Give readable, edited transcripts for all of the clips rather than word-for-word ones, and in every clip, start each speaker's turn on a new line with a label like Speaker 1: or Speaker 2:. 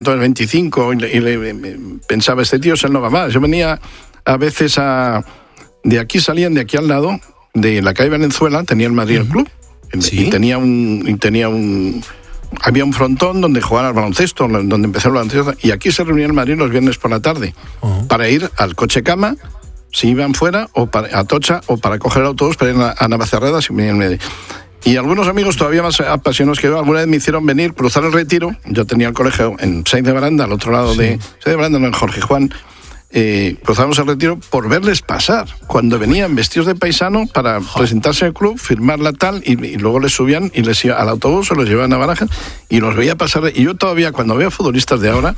Speaker 1: entonces 25, pensaba, este tío se no va más. Yo venía a veces de aquí salían, de aquí al lado, de la calle Venezuela, tenía el Madrid el club,
Speaker 2: ¿Sí?
Speaker 1: Había un frontón donde jugaban al baloncesto, donde empezó el baloncesto, y aquí se reunía el Madrid los viernes por la tarde, para ir al coche cama, si iban fuera, o para Atocha, o para coger el autobús para ir a Navacerrada, si venían en Madrid. Y algunos amigos todavía más apasionados que yo, alguna vez me hicieron venir, cruzar el Retiro. Yo tenía el colegio en Saiz de Baranda, al otro lado de Saiz de Baranda, no, en Jorge Juan. Cruzábamos el Retiro por verles pasar, cuando venían vestidos de paisano para presentarse al club, firmar la tal, y luego les subían y les iban al autobús o los llevaban a Barajas, y los veía pasar. Y yo todavía, cuando veo futbolistas de ahora,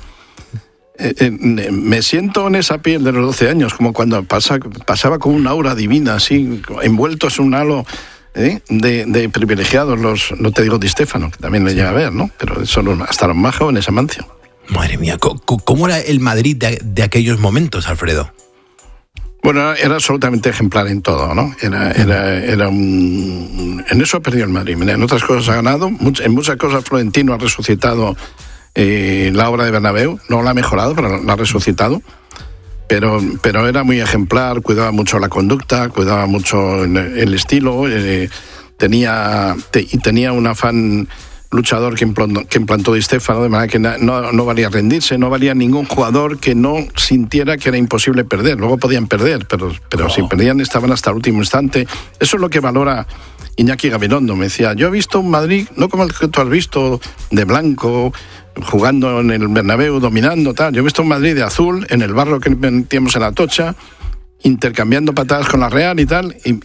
Speaker 1: me siento en esa piel de los 12 años, como cuando pasaba con una aura divina, así, envueltos en un halo de privilegiados, no te digo Di Stéfano, que también le llega a ver, ¿no? Pero son hasta los más jóvenes, Amancio.
Speaker 2: Madre mía, ¿cómo era el Madrid de aquellos momentos, Alfredo?
Speaker 1: Bueno, era absolutamente ejemplar en todo, ¿no? En eso ha perdido el Madrid. En otras cosas ha ganado, en muchas cosas Florentino ha resucitado la obra de Bernabéu, no la ha mejorado, pero la ha resucitado. Pero era muy ejemplar, cuidaba mucho la conducta, cuidaba mucho el estilo, tenía un afán luchador que implantó Di Stéfano, de manera que no valía rendirse, no valía ningún jugador que no sintiera que era imposible perder. Luego podían perder, pero si perdían estaban hasta el último instante. Eso es lo que valora Iñaki Gabilondo. Me decía, yo he visto un Madrid, no como el que tú has visto, de blanco, jugando en el Bernabéu, dominando, tal. Yo he visto un Madrid de azul, en el barro que metíamos en Atocha, intercambiando patadas con la Real y tal, y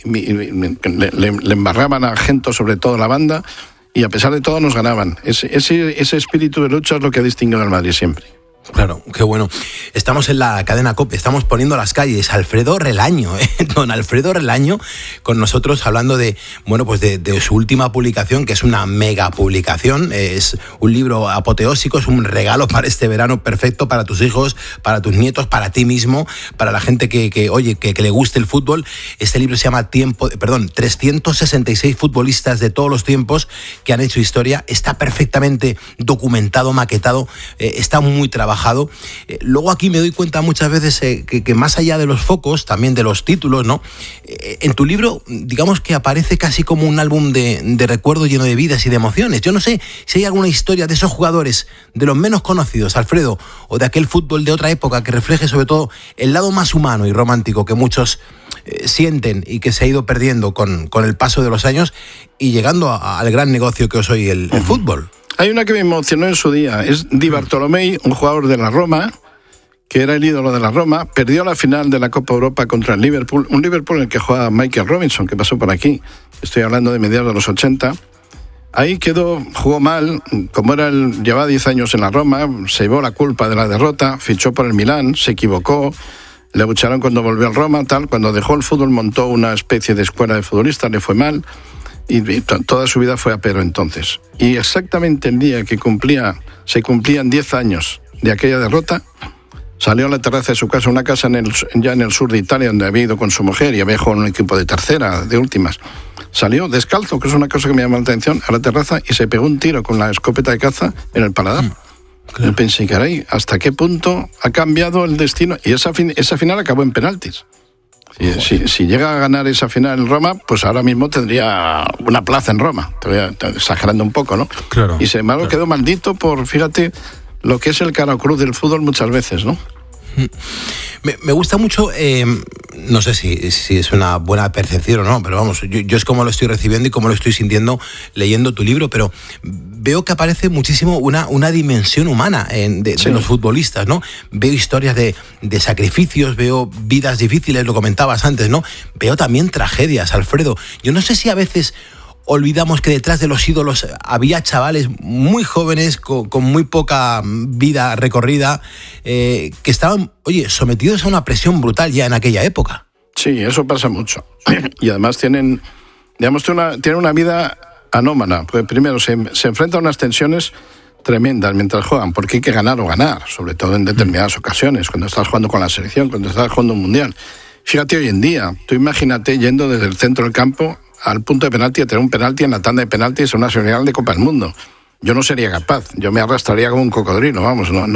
Speaker 1: le embarraban a Gento, sobre todo la banda, y a pesar de todo nos ganaban. Ese espíritu de lucha es lo que ha distinguido al Madrid siempre.
Speaker 2: Claro, qué bueno. Estamos en la cadena COPE, estamos poniendo las calles. Alfredo Relaño, don Alfredo Relaño, con nosotros hablando de su última publicación, que es una mega publicación. Es un libro apoteósico, es un regalo para este verano perfecto para tus hijos, para tus nietos, para ti mismo, para la gente que le guste el fútbol. Este libro se llama 366 futbolistas de todos los tiempos que han hecho historia. Está perfectamente documentado, maquetado, está muy trabajado. Luego aquí me doy cuenta muchas veces que más allá de los focos, también de los títulos, ¿no? En tu libro, digamos que aparece casi como un álbum de recuerdos lleno de vidas y de emociones. Yo no sé si hay alguna historia de esos jugadores, de los menos conocidos, Alfredo, o de aquel fútbol de otra época que refleje sobre todo el lado más humano y romántico que muchos sienten y que se ha ido perdiendo con el paso de los años y llegando al gran negocio que es hoy el fútbol.
Speaker 1: Hay una que me emocionó en su día, es Di Bartolomei, un jugador de la Roma, que era el ídolo de la Roma, perdió la final de la Copa Europa contra el Liverpool, un Liverpool en el que jugaba Michael Robinson, que pasó por aquí, estoy hablando de mediados de los 80, ahí jugó mal, como llevaba 10 años en la Roma, se llevó la culpa de la derrota, fichó por el Milán, se equivocó, le abucharon cuando volvió al Roma, cuando dejó el fútbol montó una especie de escuela de futbolistas, le fue mal, y toda su vida fue a pero entonces. Y exactamente el día que se cumplían 10 años de aquella derrota, salió a la terraza de su casa, una casa ya en el sur de Italia, donde había ido con su mujer y había jugado en un equipo de tercera, de últimas. Salió descalzo, que es una cosa que me llamó la atención, a la terraza y se pegó un tiro con la escopeta de caza en el paladar. Claro. Yo pensé, caray, ¿hasta qué punto ha cambiado el destino? Y esa final acabó en penaltis. Si llega a ganar esa final en Roma, pues ahora mismo tendría una plaza en Roma. Estoy exagerando un poco, ¿no?
Speaker 2: Claro.
Speaker 1: Y sin embargo quedó maldito fíjate, lo que es el cara o cruz del fútbol muchas veces, ¿no?
Speaker 2: Me gusta mucho, no sé si es una buena percepción o no, pero vamos, yo es como lo estoy recibiendo y como lo estoy sintiendo leyendo tu libro, pero veo que aparece muchísimo una dimensión humana de los futbolistas, ¿no? Veo historias de sacrificios, veo vidas difíciles, lo comentabas antes, ¿no? Veo también tragedias, Alfredo. Yo no sé si a veces olvidamos que detrás de los ídolos había chavales muy jóvenes con muy poca vida recorrida que estaban, sometidos a una presión brutal ya en aquella época.
Speaker 1: Sí, eso pasa mucho. Y además tienen una vida anómala. Porque primero se enfrentan a unas tensiones tremendas mientras juegan, porque hay que ganar o ganar, sobre todo en determinadas ocasiones, cuando estás jugando con la selección, cuando estás jugando un mundial. Fíjate hoy en día, tú imagínate yendo desde el centro del campo al punto de penalti, a tener un penalti en la tanda de penaltis en una semifinal de Copa del Mundo. yo no sería capaz, yo me arrastraría como un cocodrilo, vamos, no